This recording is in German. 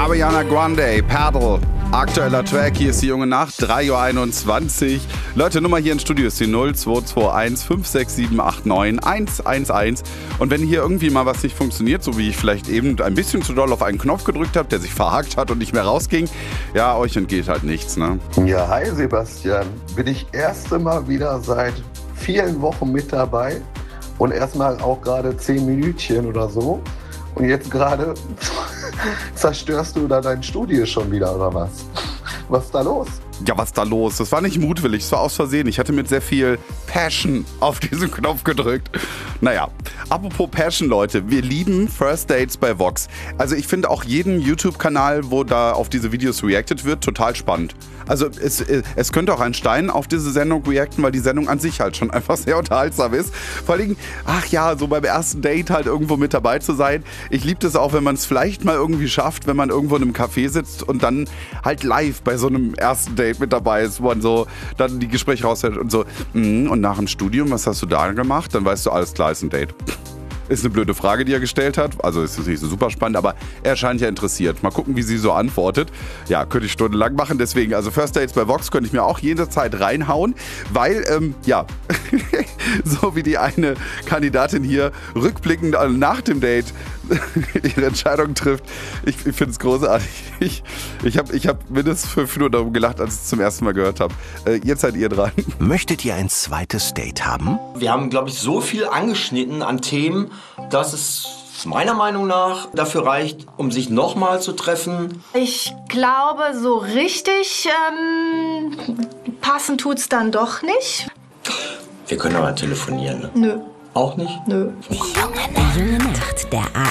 Ariana Grande, Paddle. Aktueller Track, hier ist die junge Nacht, 3:21 Uhr. Leute, Nummer hier im Studio ist die 0221 567 89 111. Und wenn hier irgendwie mal was nicht funktioniert, so wie ich vielleicht eben ein bisschen zu doll auf einen Knopf gedrückt habe, der sich verhakt hat und nicht mehr rausging, ja, euch entgeht halt nichts, ne? Ja, hi Sebastian. Bin ich erste Mal wieder seit vielen Wochen mit dabei und erstmal auch gerade 10 Minütchen oder so. Und jetzt gerade zerstörst du da dein Studio schon wieder, oder was? Was ist da los? Ja, was ist da los? Das war nicht mutwillig, es war aus Versehen. Ich hatte mit sehr viel Passion auf diesen Knopf gedrückt. Naja, apropos Passion, Leute. Wir lieben First Dates bei Vox. Also ich finde auch jeden YouTube-Kanal, wo da auf diese Videos reacted wird, total spannend. Also es könnte auch ein Stein auf diese Sendung reacten, weil die Sendung an sich halt schon einfach sehr unterhaltsam ist. Vor allem, ach ja, so beim ersten Date halt irgendwo mit dabei zu sein. Ich liebe das auch, wenn man es vielleicht mal irgendwie schafft, wenn man irgendwo in einem Café sitzt und dann halt live bei so einem ersten Date mit dabei ist, wo man so dann die Gespräche raushält und so. Und nach dem Studium, was hast du da gemacht? Dann weißt du, alles klar, ist ein Date. Ist eine blöde Frage, die er gestellt hat. Also ist nicht so super spannend, aber er scheint ja interessiert. Mal gucken, wie sie so antwortet. Ja, könnte ich stundenlang machen. Deswegen, also First Dates bei Vox könnte ich mir auch jederzeit reinhauen, weil, ja, so wie die eine Kandidatin hier rückblickend nach dem Date ihre Entscheidung trifft. Ich finde es großartig. Ich hab mindestens 5 Minuten darum gelacht, als ich es zum ersten Mal gehört habe. Jetzt seid ihr dran. Möchtet ihr ein zweites Date haben? Wir haben, glaube ich, so viel angeschnitten an Themen, dass es meiner Meinung nach dafür reicht, um sich nochmal zu treffen. Ich glaube, so richtig passen tut's dann doch nicht. Wir können aber telefonieren, ne? Nö. Auch nicht? Nö. Die junge Nacht, der